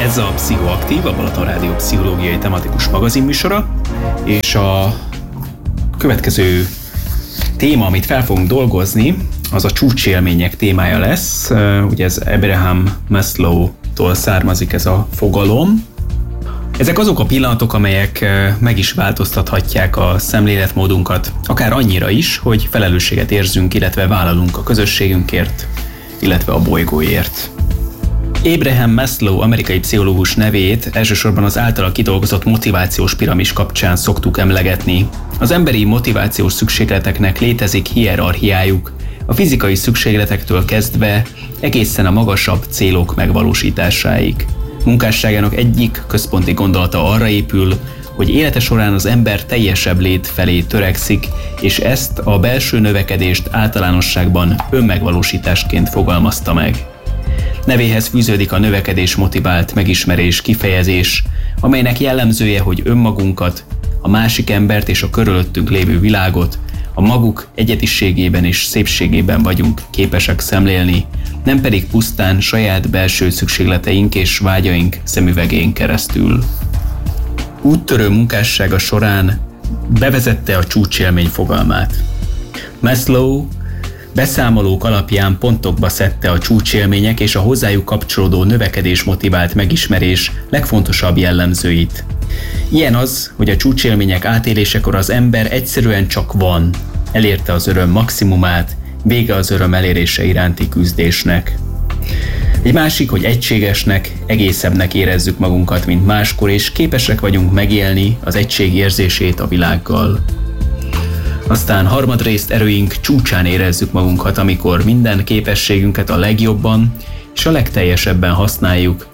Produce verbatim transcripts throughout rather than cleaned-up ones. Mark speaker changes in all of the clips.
Speaker 1: Ez a Pszichoaktív, a Balaton Rádió pszichológiai tematikus magazinműsora, és a következő téma, amit fel fogunk dolgozni, az a csúcsélmények témája lesz. Ugye ez Abraham Maslow-tól származik ez a fogalom. Ezek azok a pillanatok, amelyek meg is változtathatják a szemléletmódunkat, akár annyira is, hogy felelősséget érzünk, illetve vállalunk a közösségünkért, illetve a bolygóért. Abraham Maslow amerikai pszichológus nevét elsősorban az általa kidolgozott motivációs piramis kapcsán szoktuk emlegetni. Az emberi motivációs szükségleteknek létezik hierarchiájuk, a fizikai szükségletektől kezdve egészen a magasabb célok megvalósításáig. Munkásságának egyik központi gondolata arra épül, hogy élete során az ember teljesebb lét felé törekszik, és ezt a belső növekedést általánosságban önmegvalósításként fogalmazta meg. Nevéhez fűződik a növekedés motivált megismerés kifejezés, amelynek jellemzője, hogy önmagunkat, a másik embert és a körülöttünk lévő világot a maguk egyediségében és szépségében vagyunk képesek szemlélni, nem pedig pusztán saját belső szükségleteink és vágyaink szemüvegén keresztül. Úttörő munkássága során bevezette a csúcsélmény fogalmát. Maslow beszámolók alapján pontokba szedte a csúcsélmények és a hozzájuk kapcsolódó növekedés motivált megismerés legfontosabb jellemzőit. Ilyen az, hogy a csúcsélmények átélésekor az ember egyszerűen csak van, elérte az öröm maximumát, vége az öröm elérése iránti küzdésnek. Egy másik, hogy egységesnek, egészebbnek érezzük magunkat, mint máskor, és képesek vagyunk megélni az egység érzését a világgal. Aztán harmadrészt erőink csúcsán érezzük magunkat, amikor minden képességünket a legjobban és a legteljesebben használjuk.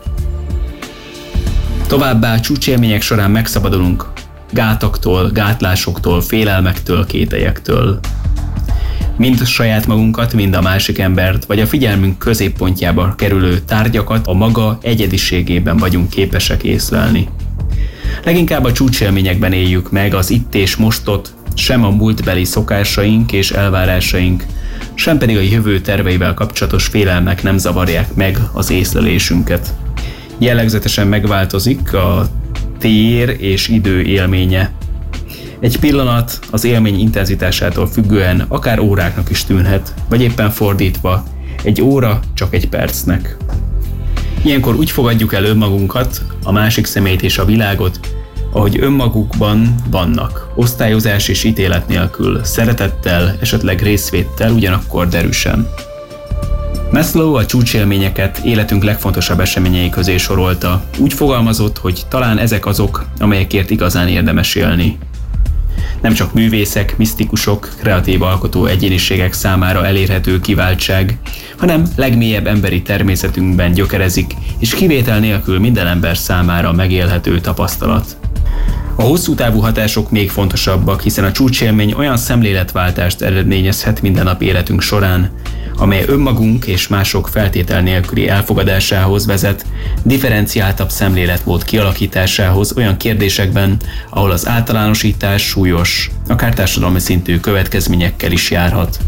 Speaker 1: Továbbá csúcsélmények során megszabadulunk gátaktól, gátlásoktól, félelmektől, kételyektől. Mind saját magunkat, mind a másik embert, vagy a figyelmünk középpontjába kerülő tárgyakat a maga egyediségében vagyunk képesek észlelni. Leginkább a csúcsélményekben éljük meg az itt és mostot, sem a múltbeli szokásaink és elvárásaink, sem pedig a jövő terveivel kapcsolatos félelmek nem zavarják meg az észlelésünket. Jellegzetesen megváltozik a tér és idő élménye. Egy pillanat az élmény intenzitásától függően akár óráknak is tűnhet, vagy éppen fordítva, egy óra csak egy percnek. Ilyenkor úgy fogadjuk el önmagunkat, a másik személyt és a világot, ahogy önmagukban vannak, osztályozás és ítélet nélkül, szeretettel, esetleg részvéttel, ugyanakkor derűsen. Maslow a csúcsélményeket életünk legfontosabb eseményei közé sorolta. Úgy fogalmazott, hogy talán ezek azok, amelyekért igazán érdemes élni. Nem csak művészek, misztikusok, kreatív alkotó egyéniségek számára elérhető kiváltság, hanem legmélyebb emberi természetünkben gyökerezik, és kivétel nélkül minden ember számára megélhető tapasztalat. A hosszú távú hatások még fontosabbak, hiszen a csúcsélmény olyan szemléletváltást eredményezhet mindennapi életünk során, amely önmagunk és mások feltétel nélküli elfogadásához vezet, differenciáltabb szemléletmód kialakításához olyan kérdésekben, ahol az általánosítás súlyos, akár társadalmi szintű következményekkel is járhat.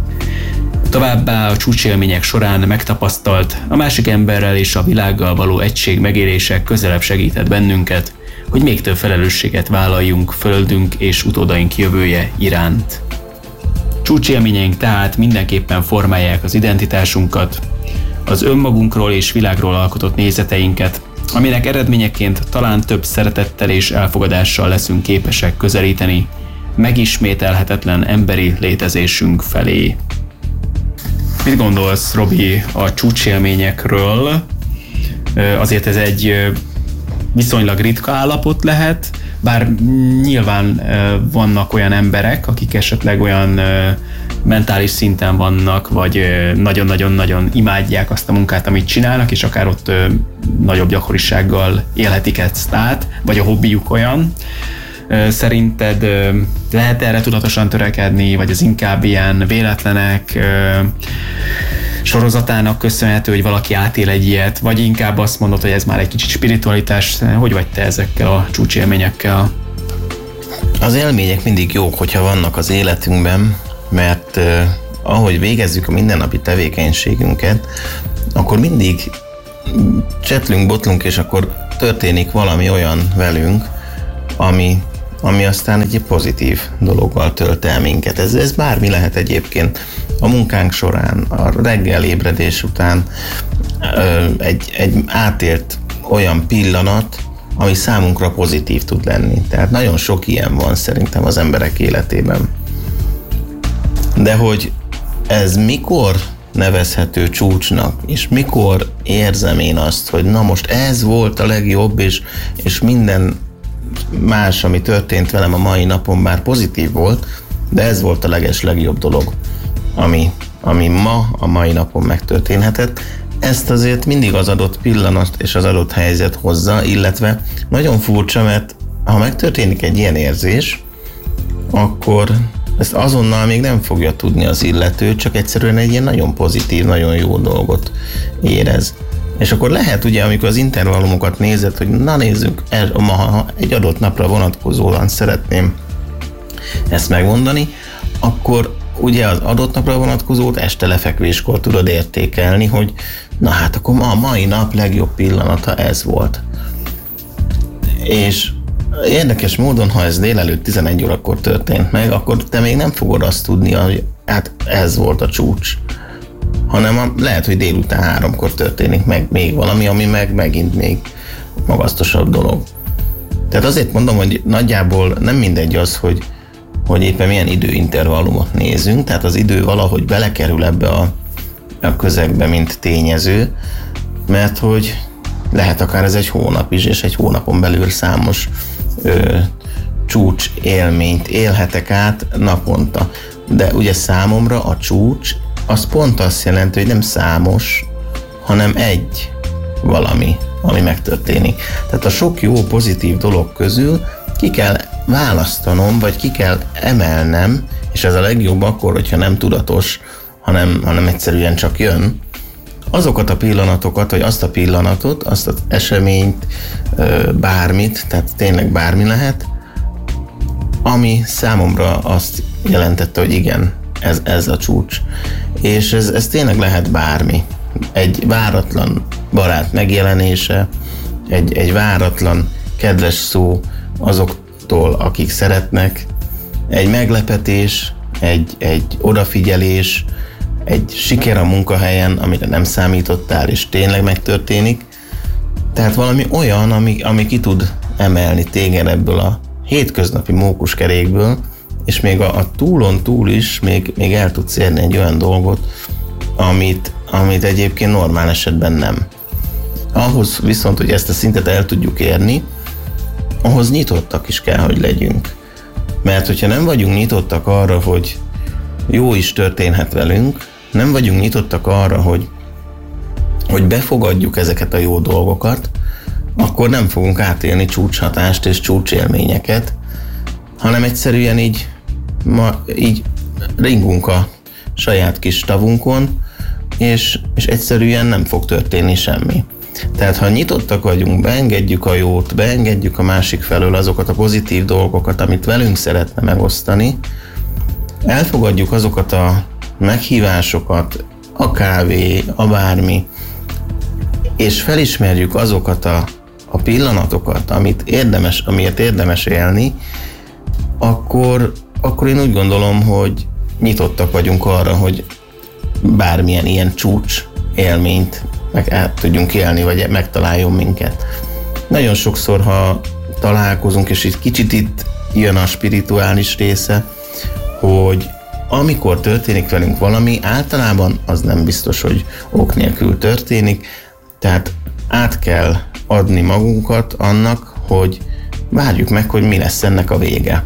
Speaker 1: Továbbá a csúcsélmények során megtapasztalt, a másik emberrel és a világgal való egység megélése közelebb segített bennünket, hogy még több felelősséget vállaljunk földünk és utódaink jövője iránt. Csúcsélményeink tehát mindenképpen formálják az identitásunkat, az önmagunkról és világról alkotott nézeteinket, aminek eredményeként talán több szeretettel és elfogadással leszünk képesek közelíteni megismételhetetlen emberi létezésünk felé. Mit gondolsz, Robi, a csúcsélményekről? Azért ez egy viszonylag ritka állapot lehet, bár nyilván vannak olyan emberek, akik esetleg olyan mentális szinten vannak, vagy nagyon-nagyon-nagyon imádják azt a munkát, amit csinálnak, és akár ott nagyobb gyakorisággal élhetik ezt át, vagy a hobbijuk olyan. Szerinted lehet erre tudatosan törekedni, vagy ez inkább ilyen véletlenek sorozatának köszönhető, hogy valaki átél egy ilyet, vagy inkább azt mondod, hogy ez már egy kicsit spiritualitás? Hogy vagy te ezekkel a csúcsélményekkel?
Speaker 2: Az élmények mindig jók, hogyha vannak az életünkben, mert eh, ahogy végezzük a mindennapi tevékenységünket, akkor mindig csetlünk, botlunk, és akkor történik valami olyan velünk, ami, ami aztán egy pozitív dologgal tölt el minket. Ez, ez bármi lehet egyébként. A munkánk során, a reggel ébredés után egy, egy átélt olyan pillanat, ami számunkra pozitív tud lenni. Tehát nagyon sok ilyen van szerintem az emberek életében. De hogy ez mikor nevezhető csúcsnak, és mikor érzem én azt, hogy na most ez volt a legjobb, és, és minden más, ami történt velem a mai napon már pozitív volt, de ez volt a leges legjobb dolog, ami, ami ma, a mai napon megtörténhetett. Ezt azért mindig az adott pillanat és az adott helyzet hozza, illetve nagyon furcsa, mert ha megtörténik egy ilyen érzés, akkor ezt azonnal még nem fogja tudni az illető, csak egyszerűen egy ilyen nagyon pozitív, nagyon jó dolgot érez. És akkor lehet ugye, amikor az intervallumokat nézed, hogy na nézzük, ha egy adott napra vonatkozóan szeretném ezt megmondani, akkor ugye az adott napra vonatkozót este lefekvéskor tudod értékelni, hogy na hát akkor ma a mai nap legjobb pillanata ez volt. És érdekes módon, ha ez délelőtt tizenegy órakor történt meg, akkor te még nem fogod azt tudni, hogy hát ez volt a csúcs. Hanem a, lehet, hogy délután háromkor történik meg még valami, ami meg megint még magasztosabb dolog. Tehát azért mondom, hogy nagyjából nem mindegy az, hogy, hogy éppen milyen időintervallumot nézünk, tehát az idő valahogy belekerül ebbe a, a közegbe, mint tényező, mert hogy lehet akár ez egy hónap is, és egy hónapon belül számos ö, csúcs élményt élhetek át naponta. De ugye számomra a csúcs az pont azt jelenti, hogy nem számos, hanem egy valami, ami megtörténik. Tehát a sok jó, pozitív dolog közül ki kell választanom, vagy ki kell emelnem, és ez a legjobb akkor, hogyha nem tudatos, hanem, hanem egyszerűen csak jön, azokat a pillanatokat, vagy azt a pillanatot, azt az eseményt, bármit, tehát tényleg bármi lehet, ami számomra azt jelentette, hogy igen, ez, ez a csúcs. És ez, ez tényleg lehet bármi. Egy váratlan barát megjelenése, egy, egy váratlan kedves szó azoktól, akik szeretnek, egy meglepetés, egy, egy odafigyelés, egy siker a munkahelyen, amire nem számítottál, és tényleg megtörténik. Tehát valami olyan, ami, ami ki tud emelni téged ebből a hétköznapi mókuskerékből, és még a, a túlon túl is még, még el tudsz érni egy olyan dolgot, amit, amit egyébként normál esetben nem. Ahhoz viszont, hogy ezt a szintet el tudjuk érni, ahhoz nyitottak is kell, hogy legyünk. Mert hogyha nem vagyunk nyitottak arra, hogy jó is történhet velünk, nem vagyunk nyitottak arra, hogy, hogy befogadjuk ezeket a jó dolgokat, akkor nem fogunk átélni csúcshatást és csúcsélményeket, hanem egyszerűen így, ma, így ringunk a saját kis tavunkon, és, és egyszerűen nem fog történni semmi. Tehát ha nyitottak vagyunk, beengedjük a jót, beengedjük a másik felől azokat a pozitív dolgokat, amit velünk szeretne megosztani, elfogadjuk azokat a meghívásokat, a kávé, a bármi, és felismerjük azokat a, a pillanatokat, amit érdemes, amiért érdemes élni, akkor, akkor én úgy gondolom, hogy nyitottak vagyunk arra, hogy bármilyen ilyen csúcs élményt meg át tudjunk élni, vagy megtaláljon minket. Nagyon sokszor, ha találkozunk, és itt kicsit itt jön a spirituális része, hogy amikor történik velünk valami, általában az nem biztos, hogy ok nélkül történik, tehát át kell adni magunkat annak, hogy várjuk meg, hogy mi lesz ennek a vége.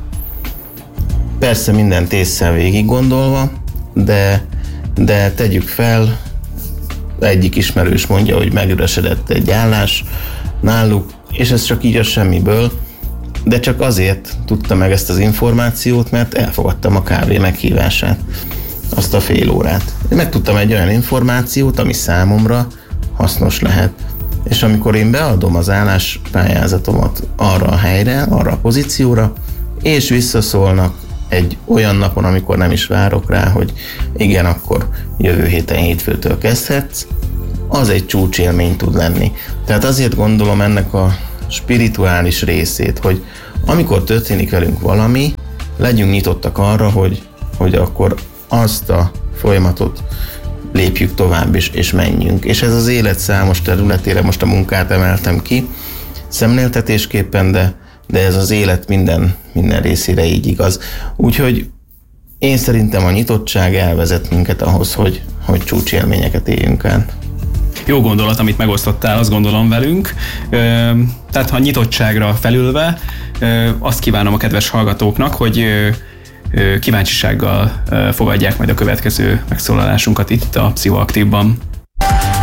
Speaker 2: Persze mindent ésszel végig gondolva, de, de tegyük fel, egyik ismerős mondja, hogy megüresedett egy állás náluk, és ez csak így a semmiből, de csak azért tudta meg ezt az információt, mert elfogadtam a kávé meghívását, azt a fél órát. Én megtudtam egy olyan információt, ami számomra hasznos lehet. És amikor én beadom az álláspályázatomat arra a helyre, arra a pozícióra, és visszaszólnak egy olyan napon, amikor nem is várok rá, hogy igen, akkor jövő héten hétfőtől kezdhetsz, az egy csúcsélmény tud lenni. Tehát azért gondolom ennek a spirituális részét, hogy amikor történik velünk valami, legyünk nyitottak arra, hogy, hogy akkor azt a folyamatot lépjük tovább is, és menjünk. És ez az élet számos területére, most a munkát emeltem ki, szemléltetésképpen, de, de ez az élet minden, minden részére így igaz. Úgyhogy én szerintem a nyitottság elvezet minket ahhoz, hogy, hogy csúcsélményeket éljünk el.
Speaker 1: Jó gondolat, amit megosztottál, azt gondolom velünk. Tehát ha nyitottságra felülve, azt kívánom a kedves hallgatóknak, hogy kíváncsisággal fogadják majd a következő megszólalásunkat itt a Pszichoaktívban.